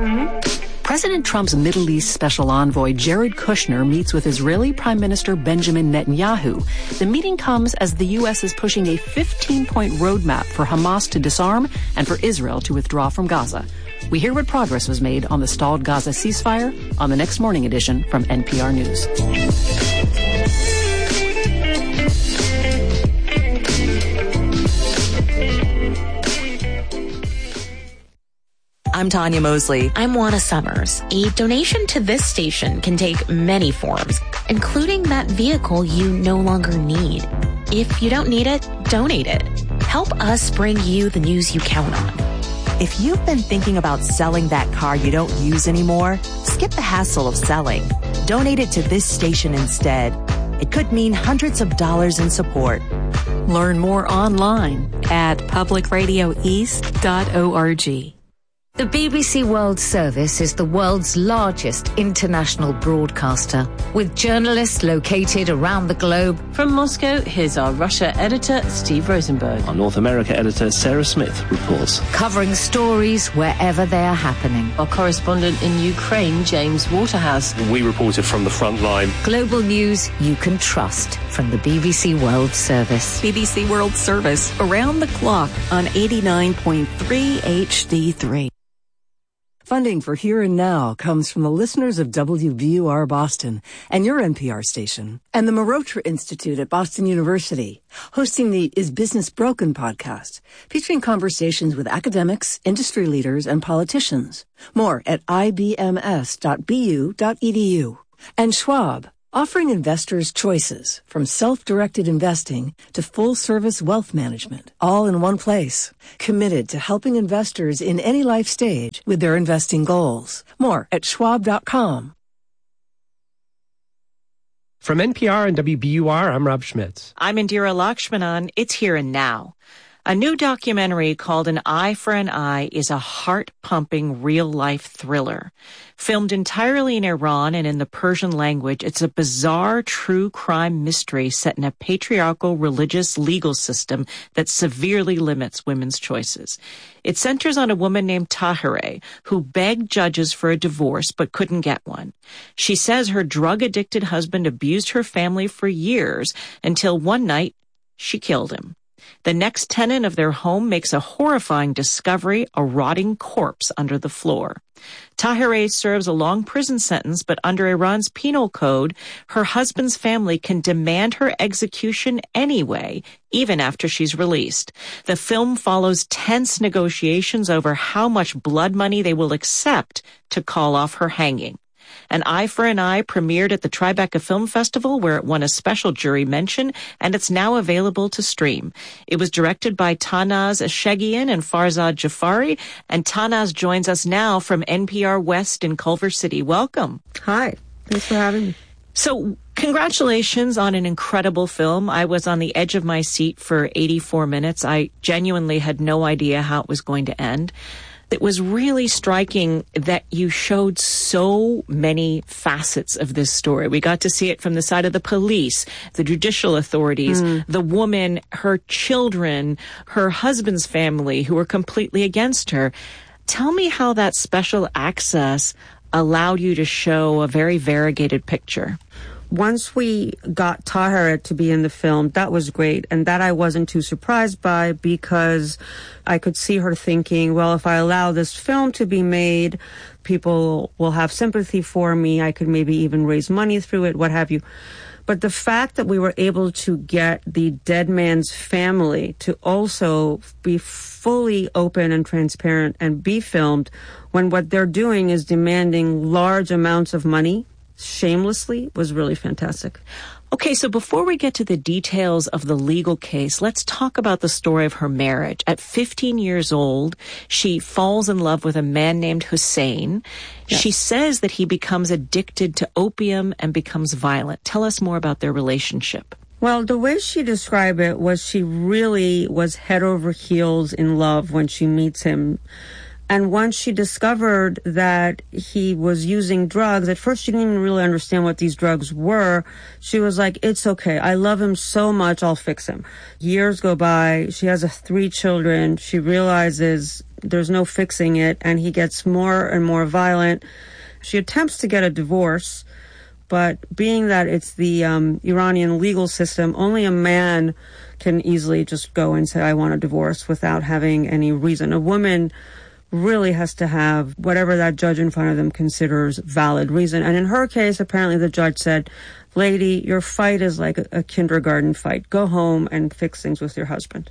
President Trump's Middle East special envoy Jared Kushner meets with Israeli Prime Minister Benjamin Netanyahu. The meeting comes as the U.S. is pushing a 15-point roadmap for Hamas to disarm and for Israel to withdraw from Gaza. We hear what progress was made on the stalled Gaza ceasefire on the next morning edition from NPR News. I'm Tanya Mosley. I'm Juana Summers. A donation to this station can take many forms, including that vehicle you no longer need. If you don't need it, donate it. Help us bring you the news you count on. If you've been thinking about selling that car you don't use anymore, skip the hassle of selling. Donate it to this station instead. It could mean hundreds of dollars in support. Learn more online at publicradioeast.org. The BBC World Service is the world's largest international broadcaster, with journalists located around the globe. From Moscow, here's our Russia editor, Steve Rosenberg. Our North America editor, Sarah Smith, reports. Covering stories wherever they are happening. Our correspondent in Ukraine, James Waterhouse. We reported from the front line. Global news you can trust from the BBC World Service. BBC World Service, around the clock on 89.3 HD3. Funding for Here and Now comes from the listeners of WBUR Boston and your NPR station, and the Marotra Institute at Boston University, hosting the Is Business Broken podcast, featuring conversations with academics, industry leaders, and politicians. More at ibms.bu.edu. And Schwab, offering investors choices from self-directed investing to full-service wealth management, all in one place. Committed to helping investors in any life stage with their investing goals. More at schwab.com. From NPR and WBUR, I'm Rob Schmitz. I'm Indira Lakshmanan. It's Here and Now. A new documentary called An Eye for an Eye is a heart-pumping real-life thriller. Filmed entirely in Iran and in the Persian language, it's a bizarre true crime mystery set in a patriarchal religious legal system that severely limits women's choices. It centers on a woman named Tahireh, who begged judges for a divorce but couldn't get one. She says her drug-addicted husband abused her family for years until one night she killed him. The next tenant of their home makes a horrifying discovery, a rotting corpse under the floor. Tahireh serves a long prison sentence, but under Iran's penal code, her husband's family can demand her execution anyway, even after she's released. The film follows tense negotiations over how much blood money they will accept to call off her hanging. An Eye for an Eye premiered at the Tribeca Film Festival, where it won a special jury mention, and it's now available to stream. It was directed by Tanaz Shegian and Farzad Jafari, and Tanaz joins us now from NPR West in Culver City. Welcome. Hi. Thanks for having me. So, congratulations on an incredible film. I was on the edge of my seat for 84 minutes. I genuinely had no idea how it was going to end. It was really striking that you showed so many facets of this story. We got to see it from the side of the police, the judicial authorities, the woman, her children, her husband's family who were completely against her. Tell me how that special access allowed you to show a very variegated picture. Once we got Tahireh to be in the film, that was great. And that I wasn't too surprised by, because I could see her thinking, well, if I allow this film to be made, people will have sympathy for me. I could maybe even raise money through it, what have you. But the fact that we were able to get the dead man's family to also be fully open and transparent and be filmed when what they're doing is demanding large amounts of money shamelessly was really fantastic. Okay, so before we get to the details of the legal case, let's talk about the story of her marriage. At 15 years old, she falls in love with a man named Hussein. Yes. She says that he becomes addicted to opium and becomes violent. Tell us more about their relationship. Well, the way she described it was she really was head over heels in love when she meets him. And once she discovered that he was using drugs, at first she didn't even really understand what these drugs were. She was like, it's okay. I love him so much. I'll fix him. Years go by. She has 3 children. She realizes there's no fixing it, and he gets more and more violent. She attempts to get a divorce, but being that it's the Iranian legal system, only a man can easily just go and say, I want a divorce without having any reason. A woman really has to have whatever that judge in front of them considers valid reason. And in her case, apparently the judge said, lady, your fight is like a kindergarten fight. Go home and fix things with your husband.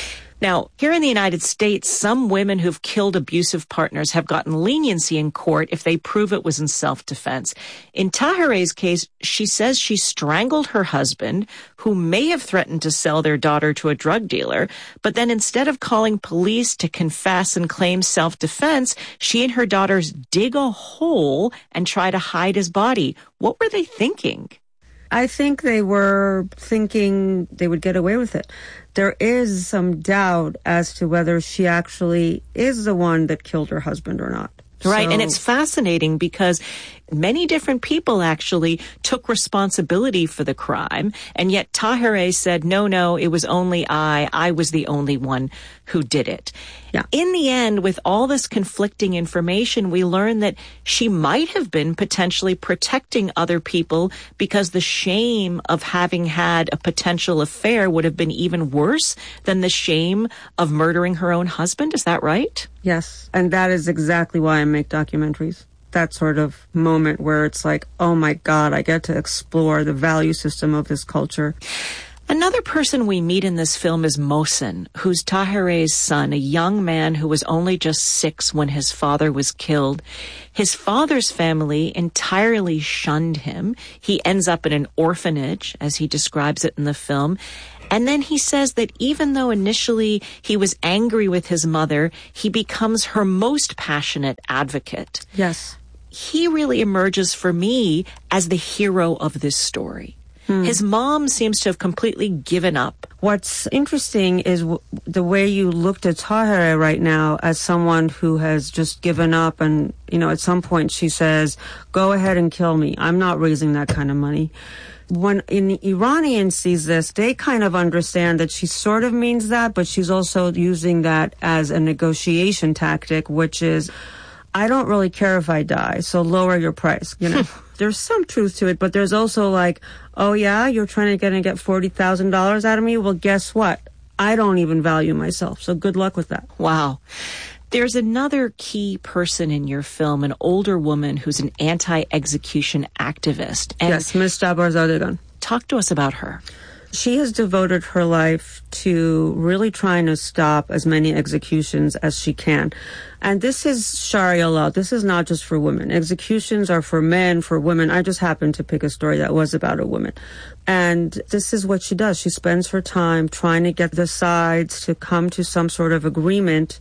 Now, here in the United States, some women who've killed abusive partners have gotten leniency in court if they prove it was in self-defense. In Tahereh's case, she says she strangled her husband, who may have threatened to sell their daughter to a drug dealer, but then instead of calling police to confess and claim self-defense, she and her daughters dig a hole and try to hide his body. What were they thinking? I think they were thinking they would get away with it. There is some doubt as to whether she actually is the one that killed her husband or not. Right, and it's fascinating because many different people actually took responsibility for the crime, and yet Tahereh said, no, it was only I was the only one who did it. Yeah. In the end, with all this conflicting information, we learn that she might have been potentially protecting other people because the shame of having had a potential affair would have been even worse than the shame of murdering her own husband. Is that right? Yes, and that is exactly why I make documentaries. That sort of moment where it's like, oh my God, I get to explore the value system of this culture. Another person we meet in this film is Mohsen, who's Tahereh's son, a young man who was only just 6 when his father was killed. His father's family entirely shunned him. He ends up in an orphanage, as he describes it in the film. And then he says that even though initially he was angry with his mother, he becomes her most passionate advocate. Yes. He really emerges for me as the hero of this story. His mom seems to have completely given up. What's interesting is the way you looked at Tahereh right now as someone who has just given up, and, at some point she says, go ahead and kill me. I'm not raising that kind of money. When an Iranian sees this, they kind of understand that she sort of means that, but she's also using that as a negotiation tactic, which is, I don't really care if I die, so lower your price, There's some truth to it, but there's also like, oh yeah, you're trying to get $40,000 out of me? Well, guess what? I don't even value myself, so good luck with that. Wow. There's another key person in your film, an older woman who's an anti-execution activist. And yes, Ms. Jabarzadeh. Talk to us about her. She has devoted her life to really trying to stop as many executions as she can. And this is Sharia law. This is not just for women. Executions are for men, for women. I just happened to pick a story that was about a woman. And this is what she does. She spends her time trying to get the sides to come to some sort of agreement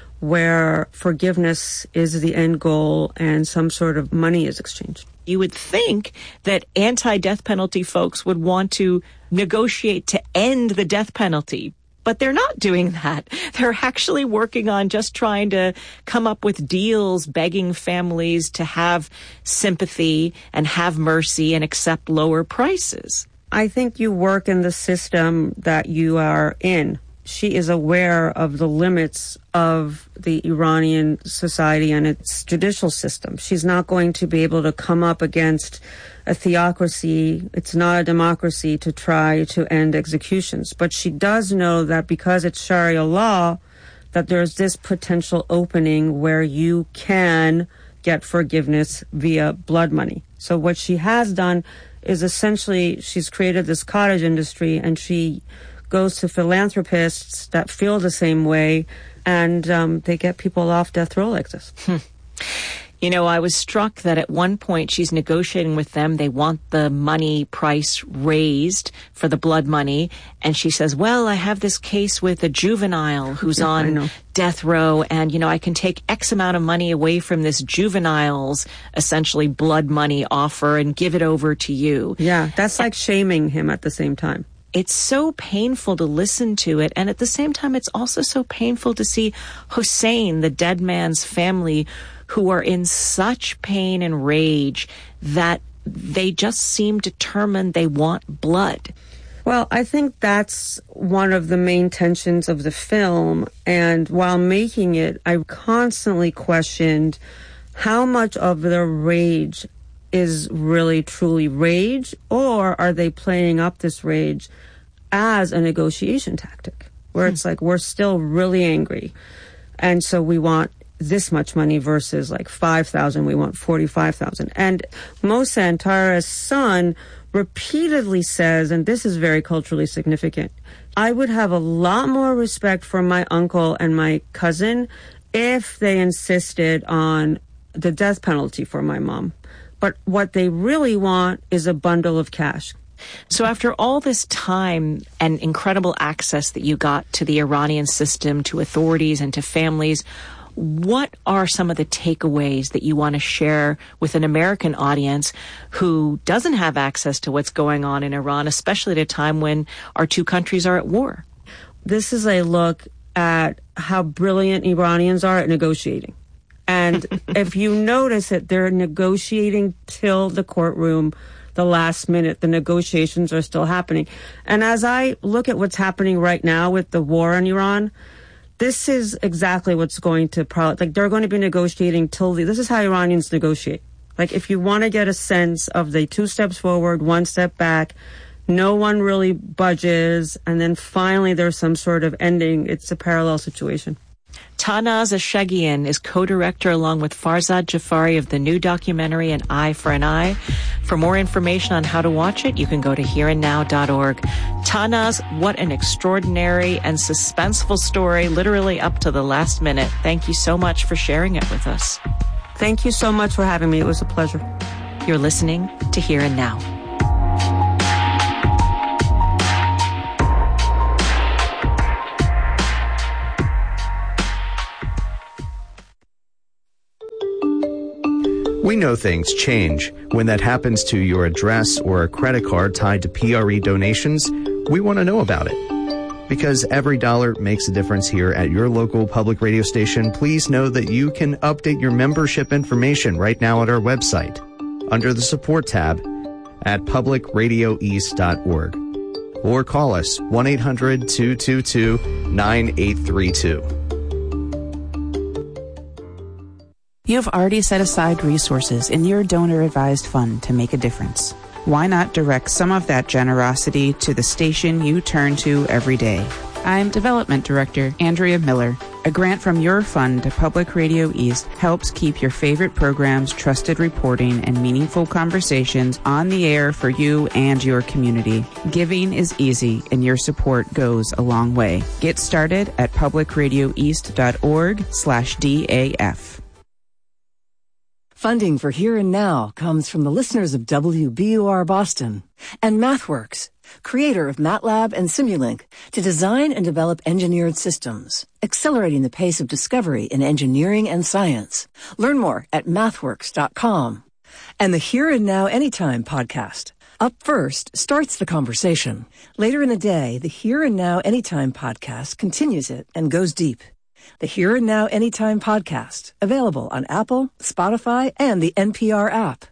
where forgiveness is the end goal and some sort of money is exchanged. You would think that anti-death penalty folks would want to negotiate to end the death penalty, but they're not doing that. They're actually working on just trying to come up with deals, begging families to have sympathy and have mercy and accept lower prices. I think you work in the system that you are in. She is aware of the limits of the Iranian society and its judicial system. She's not going to be able to come up against a theocracy. It's not a democracy to try to end executions. But she does know that because it's Sharia law, that there's this potential opening where you can get forgiveness via blood money. So what she has done is essentially she's created this cottage industry, and she goes to philanthropists that feel the same way, and they get people off death row like this. I was struck that at one point she's negotiating with them. They want the money price raised for the blood money. And she says, well, I have this case with a juvenile who's on death row, and, I can take X amount of money away from this juvenile's essentially blood money offer and give it over to you. Yeah, that's like shaming him at the same time. it's so painful to listen to it. And at the same time, it's also so painful to see Hossein, the dead man's family, who are in such pain and rage that they just seem determined they want blood. Well, I think that's one of the main tensions of the film. And while making it, I constantly questioned how much of their rage is really truly rage, or are they playing up this rage as a negotiation tactic where it's like, we're still really angry, and so we want this much money versus like 5,000, we want 45,000. And Mohsen Antara's son repeatedly says, and this is very culturally significant, I would have a lot more respect for my uncle and my cousin if they insisted on the death penalty for my mom. But what they really want is a bundle of cash. So after all this time and incredible access that you got to the Iranian system, to authorities and to families, what are some of the takeaways that you want to share with an American audience who doesn't have access to what's going on in Iran, especially at a time when our two countries are at war? This is a look at how brilliant Iranians are at negotiating. And if you notice it, they're negotiating till the courtroom, the last minute. The negotiations are still happening. And as I look at what's happening right now with the war in Iran, this is exactly what's going to probably, like, they're going to be negotiating till this is how Iranians negotiate. Like, if you want to get a sense of the 2 steps forward, 1 step back, no one really budges, and then finally there's some sort of ending. It's a parallel situation. Tahnaz Asheghian is co-director along with Farzad Jafari of the new documentary An Eye for an Eye. For more information on how to watch it, you can go to hereandnow.org. Tahnaz, what an extraordinary and suspenseful story, literally up to the last minute. Thank you so much for sharing it with us. Thank you so much for having me. It was a pleasure. You're listening to Here and Now. We know things change. When that happens to your address or a credit card tied to PRE donations, we want to know about it. Because every dollar makes a difference here at your local public radio station, please know that you can update your membership information right now at our website under the support tab at publicradioeast.org. Or call us 1-800-222-9832. You have already set aside resources in your donor-advised fund to make a difference. Why not direct some of that generosity to the station you turn to every day? I'm Development Director Andrea Miller. A grant from your fund to Public Radio East helps keep your favorite programs, trusted reporting, and meaningful conversations on the air for you and your community. Giving is easy, and your support goes a long way. Get started at publicradioeast.org/DAF. Funding for Here and Now comes from the listeners of WBUR Boston and MathWorks, creator of MATLAB and Simulink, to design and develop engineered systems, accelerating the pace of discovery in engineering and science. Learn more at mathworks.com. And the Here and Now Anytime podcast. Up First starts the conversation. Later in the day, the Here and Now Anytime podcast continues it and goes deep. The Here and Now Anytime podcast, available on Apple, Spotify, and the NPR app.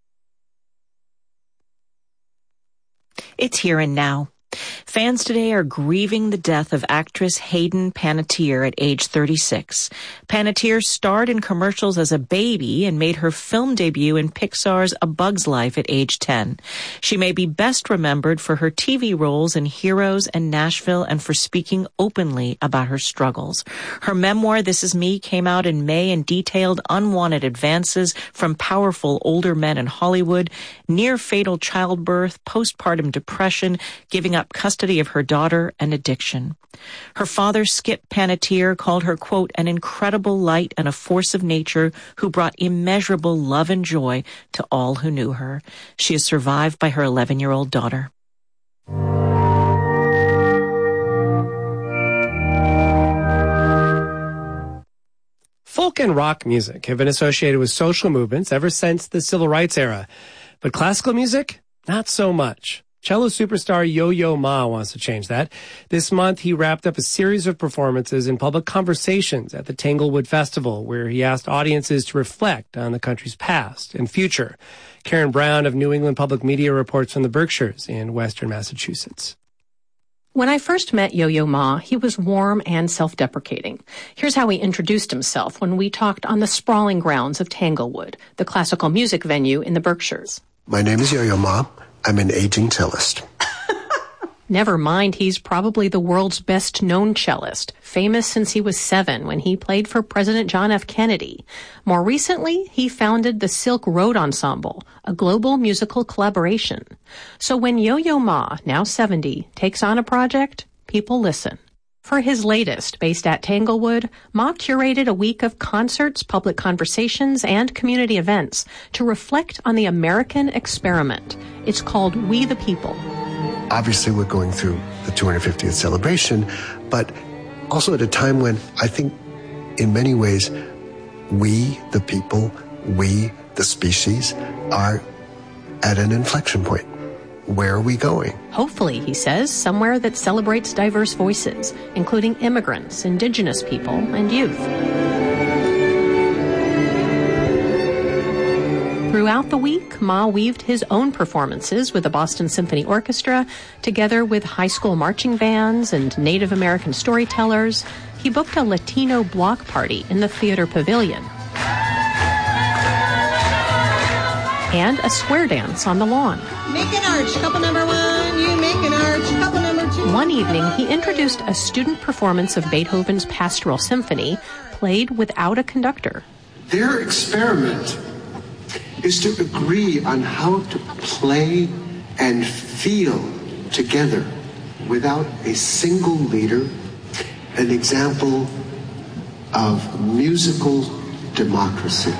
It's Here and Now. Fans today are grieving the death of actress Hayden Panettiere at age 36. Panettiere starred in commercials as a baby and made her film debut in Pixar's A Bug's Life at age 10. She may be best remembered for her TV roles in Heroes and Nashville and for speaking openly about her struggles. Her memoir, This Is Me, came out in May and detailed unwanted advances from powerful older men in Hollywood, near-fatal childbirth, postpartum depression, giving up custody of her daughter, and addiction. Her father, Skip Panettiere, called her, quote, an incredible light and a force of nature who brought immeasurable love and joy to all who knew her. She is survived by her 11-year-old daughter. Folk and rock music have been associated with social movements ever since the civil rights era. But classical music, not so much. Cello superstar Yo-Yo Ma wants to change that. This month, he wrapped up a series of performances and public conversations at the Tanglewood Festival, where he asked audiences to reflect on the country's past and future. Karen Brown of New England Public Media reports from the Berkshires in western Massachusetts. When I first met Yo-Yo Ma, he was warm and self-deprecating. Here's how he introduced himself when we talked on the sprawling grounds of Tanglewood, the classical music venue in the Berkshires. My name is Yo-Yo Ma. I'm an aging cellist. Never mind, he's probably the world's best-known cellist, famous since he was 7 when he played for President John F. Kennedy. More recently, he founded the Silk Road Ensemble, a global musical collaboration. So when Yo-Yo Ma, now 70, takes on a project, people listen. For his latest, based at Tanglewood, Ma curated a week of concerts, public conversations, and community events to reflect on the American experiment. It's called We the People. Obviously, we're going through the 250th celebration, but also at a time when I think, in many ways, we, the people, we, the species, are at an inflection point. Where are we going? Hopefully, he says, somewhere that celebrates diverse voices, including immigrants, indigenous people, and youth. Throughout the week, Ma weaved his own performances with the Boston Symphony Orchestra, together with high school marching bands and Native American storytellers. He booked a Latino block party in the Theater Pavilion and a square dance on the lawn. Make an arch, couple number 1, you make an arch, couple number 2. One evening, he introduced a student performance of Beethoven's Pastoral Symphony, played without a conductor. Their experiment is to agree on how to play and feel together without a single leader, an example of musical democracy.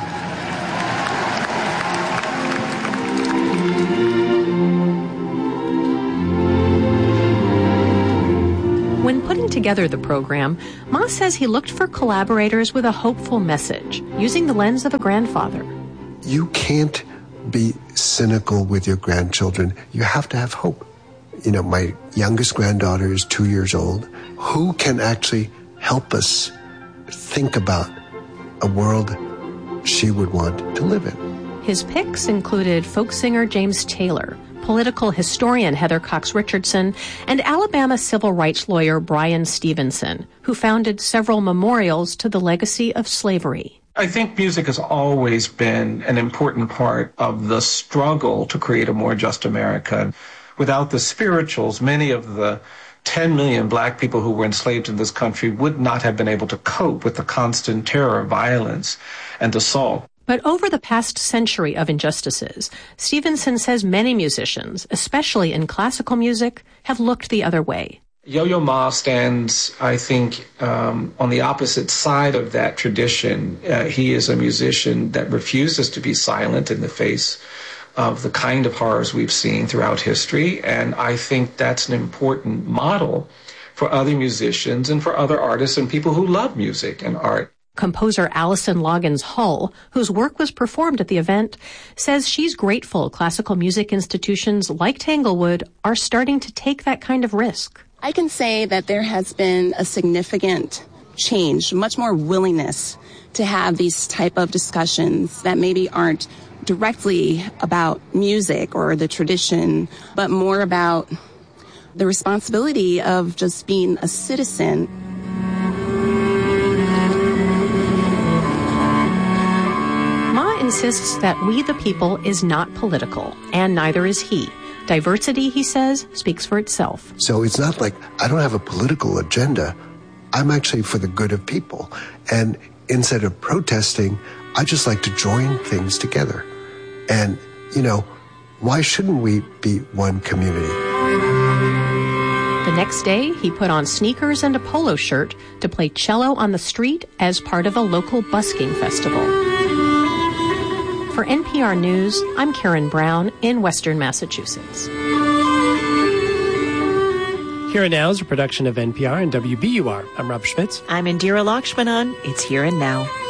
When putting together the program, Ma says he looked for collaborators with a hopeful message, using the lens of a grandfather. You can't be cynical with your grandchildren. You have to have hope. You know, my youngest granddaughter is 2 years old. Who can actually help us think about a world she would want to live in? His picks included folk singer James Taylor, political historian Heather Cox Richardson, and Alabama civil rights lawyer Brian Stevenson, who founded several memorials to the legacy of slavery. I think music has always been an important part of the struggle to create a more just America. Without the spirituals, many of the 10 million black people who were enslaved in this country would not have been able to cope with the constant terror, violence, and assault. But over the past century of injustices, Stevenson says many musicians, especially in classical music, have looked the other way. Yo-Yo Ma stands, I think, on the opposite side of that tradition. He is a musician that refuses to be silent in the face of the kind of horrors we've seen throughout history, and I think that's an important model for other musicians and for other artists and people who love music and art. Composer Allison Loggins Hull, whose work was performed at the event, says she's grateful classical music institutions like Tanglewood are starting to take that kind of risk. I can say that there has been a significant change, much more willingness to have these type of discussions that maybe aren't directly about music or the tradition, but more about the responsibility of just being a citizen. Ma insists that We the People is not political, and neither is he. Diversity, he says, speaks for itself. So it's not like I don't have a political agenda. I'm actually for the good of people. And instead of protesting, I just like to join things together. And, you know, why shouldn't we be one community? The next day, he put on sneakers and a polo shirt to play cello on the street as part of a local busking festival. For NPR News, I'm Karen Brown in Western Massachusetts. Here and Now is a production of NPR and WBUR. I'm Rob Schmitz. I'm Indira Lakshmanan. It's Here and Now.